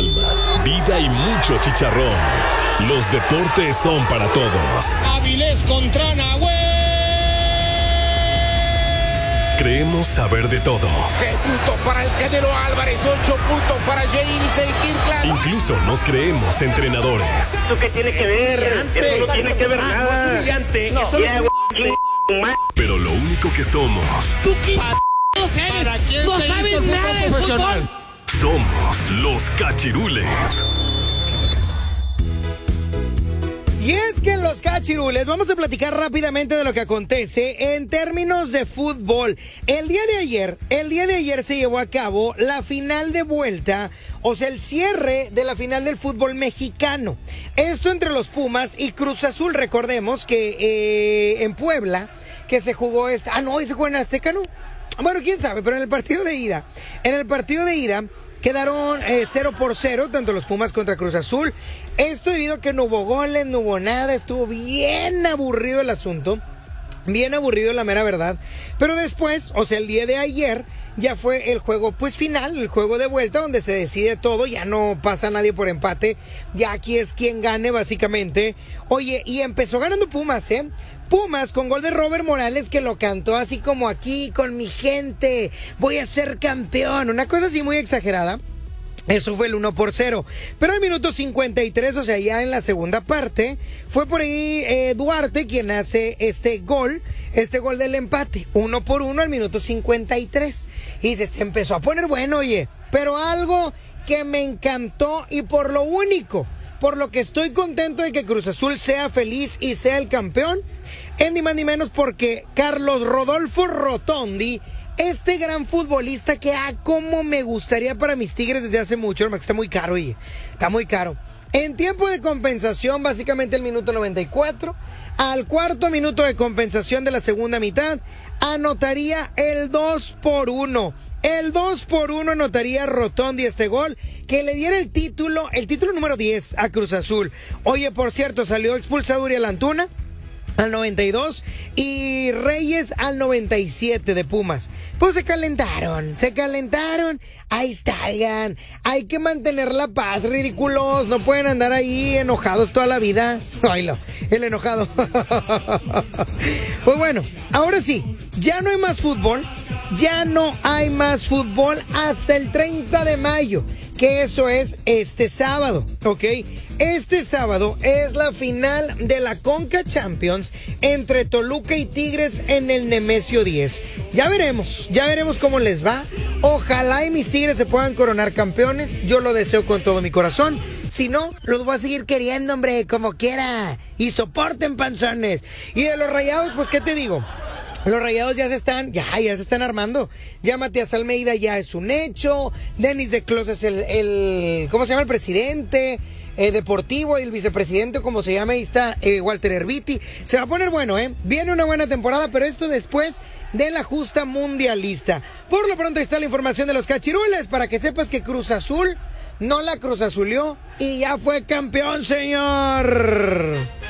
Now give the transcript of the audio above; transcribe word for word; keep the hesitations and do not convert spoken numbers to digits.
alma, vida y mucho chicharrón. Los deportes son para todos. Avilés contra Nahuel. Creemos saber de todo. Seis puntos para el Canelo Álvarez, ocho puntos para James Kirkland. Incluso nos creemos entrenadores. ¿Eso qué tiene que ver? Eso no tiene que ver Ah, nada. no es humillante. No, Eso ya, no es güey, Pero lo único que somos, ¿Tú qué ¿Para quién no se sabes hizo el nada fútbol de profesional? somos los cachirules. Y es que en los cachirules vamos a platicar rápidamente de lo que acontece en términos de fútbol. El día de ayer, el día de ayer se llevó a cabo la final de vuelta, o sea, el cierre de la final del fútbol mexicano. Esto entre los Pumas y Cruz Azul. Recordemos que eh, en Puebla, que se jugó esta... Ah, no, hoy se jugó en Azteca, ¿no? Bueno, quién sabe, pero en el partido de ida, en el partido de ida... Quedaron eh, cero por cero, tanto los Pumas contra Cruz Azul. Esto debido a que no hubo goles, no hubo nada. Estuvo bien aburrido el asunto. Bien aburrido, la mera verdad. Pero después, o sea, el día de ayer, ya fue el juego pues final, el juego de vuelta, donde se decide todo. Ya no pasa nadie por empate. Ya aquí es quien gane, básicamente. Oye, y empezó ganando Pumas, ¿eh? Pumas con gol de Robert Morales, que lo cantó así como aquí con mi gente, voy a ser campeón, una cosa así muy exagerada. Eso fue el uno por cero. Pero al minuto cincuenta y tres, o sea, ya en la segunda parte, fue por ahí eh, Duarte quien hace este gol, este gol del empate, uno por uno al minuto cincuenta y tres. Y se, se empezó a poner bueno, oye, pero algo que me encantó y por lo único, por lo que estoy contento de que Cruz Azul sea feliz y sea el campeón, es ni más ni menos porque Carlos Rodolfo Rotondi, este gran futbolista que, ah, cómo me gustaría para mis Tigres desde hace mucho, hermano, que está muy caro, oye, está muy caro. En tiempo de compensación, básicamente el minuto noventa y cuatro, al cuarto minuto de compensación de la segunda mitad, anotaría el dos por uno. El dos por uno anotaría Rotondi este gol, que le diera el título, el título número diez a Cruz Azul. Oye, por cierto, salió expulsado Uriel Antuna al noventa y dos y Reyes al noventa y siete de Pumas. Pues se calentaron, se calentaron. Ahí están. Hay que mantener la paz, ridículos. No pueden andar ahí enojados toda la vida. Oílo, el enojado. Pues bueno, ahora sí, ya no hay más fútbol. Ya no hay más fútbol hasta el treinta de mayo, que eso es este sábado, ¿ok? Este sábado es la final de la Conca Champions entre Toluca y Tigres en el Nemesio diez. Ya veremos, ya veremos cómo les va. Ojalá y mis Tigres se puedan coronar campeones. Yo lo deseo con todo mi corazón. Si no, los voy a seguir queriendo, hombre, como quiera. Y soporten, panzones. Y de los Rayados, pues, ¿qué te digo? Los Rayados ya se están, ya, ya se están armando. Ya Matías Almeida ya es un hecho. Denis de Clos es el, el, ¿cómo se llama? El presidente eh, deportivo, el vicepresidente, como se llama, ahí está eh, Walter Erviti. Se va a poner bueno, ¿eh? Viene una buena temporada, pero esto después de la justa mundialista. Por lo pronto ahí está la información de los cachirules, para que sepas que Cruz Azul no la Cruz Azulió y ya fue campeón, señor.